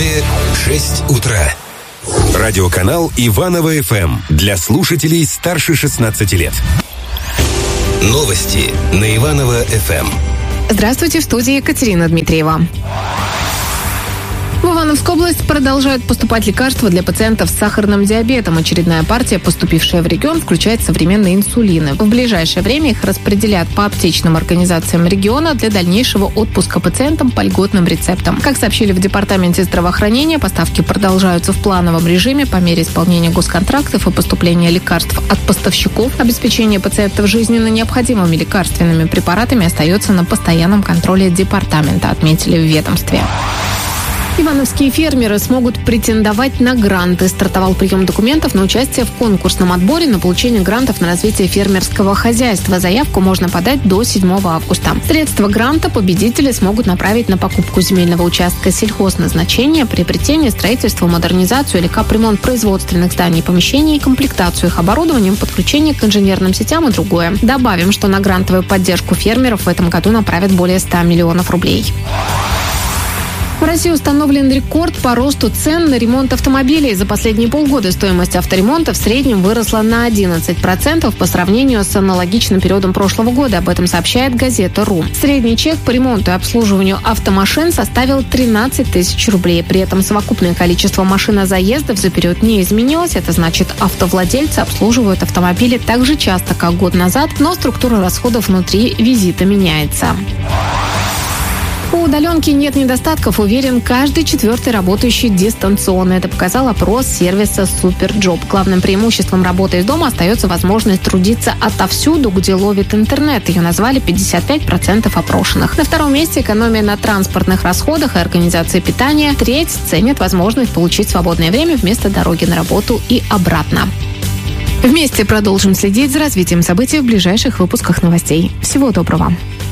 Иванове 6 утра. Радиоканал Иваново-ФМ для слушателей старше 16 лет. Новости на Иваново-ФМ. Здравствуйте, в студии Екатерина Дмитриева. В Ивановскую область продолжают поступать лекарства для пациентов с сахарным диабетом. Очередная партия, поступившая в регион, включает современные инсулины. В ближайшее время их распределят по аптечным организациям региона для дальнейшего отпуска пациентам по льготным рецептам. Как сообщили в Департаменте здравоохранения, поставки продолжаются в плановом режиме по мере исполнения госконтрактов и поступления лекарств от поставщиков. Обеспечение пациентов жизненно необходимыми лекарственными препаратами остается на постоянном контроле департамента, отметили в ведомстве. Ивановские фермеры смогут претендовать на гранты. Стартовал прием документов на участие в конкурсном отборе на получение грантов на развитие фермерского хозяйства. Заявку можно подать до 7 августа. Средства гранта победители смогут направить на покупку земельного участка сельхозназначения, приобретение, строительство, модернизацию или капремонт производственных зданий и помещений, комплектацию их оборудованием, подключение к инженерным сетям и другое. Добавим, что на грантовую поддержку фермеров в этом году направят более 100 миллионов рублей. В России установлен рекорд по росту цен на ремонт автомобилей. За последние полгода стоимость авторемонта в среднем выросла на 11% по сравнению с аналогичным периодом прошлого года. Об этом сообщает газета.ру. Средний чек по ремонту и обслуживанию автомашин составил 13 тысяч рублей. При этом совокупное количество машинозаездов за период не изменилось. Это значит, автовладельцы обслуживают автомобили так же часто, как год назад, но структура расходов внутри визита меняется. По удаленке нет недостатков, уверен каждый четвертый работающий дистанционно. Это показал опрос сервиса Суперджоп. Главным преимуществом работы из дома остается возможность трудиться отовсюду, где ловит интернет. Ее назвали 55% опрошенных. На втором месте экономия на транспортных расходах и организации питания. Треть ценят возможность получить свободное время вместо дороги на работу и обратно. Вместе продолжим следить за развитием событий в ближайших выпусках новостей. Всего доброго.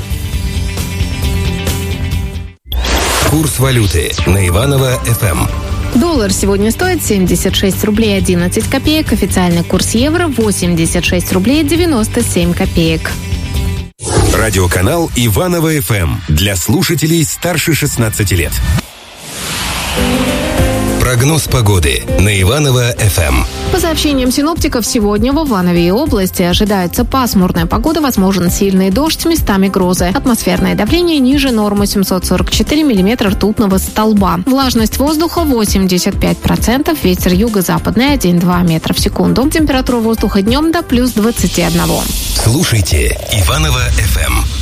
Курс валюты на Иваново-ФМ. Доллар сегодня стоит 76 рублей 11 копеек. Официальный курс евро 86 рублей 97 копеек. Радиоканал Иваново-ФМ для слушателей старше 16 лет. Прогноз погоды на Иваново-ФМ. По сообщениям синоптиков, сегодня в Иванове и области ожидается пасмурная погода, возможен сильный дождь, местами грозы. Атмосферное давление ниже нормы 744 миллиметра ртутного столба. Влажность воздуха 85%, ветер юго-западный 1,2 метра в секунду. Температура воздуха днем до плюс 21. Слушайте Иваново-ФМ.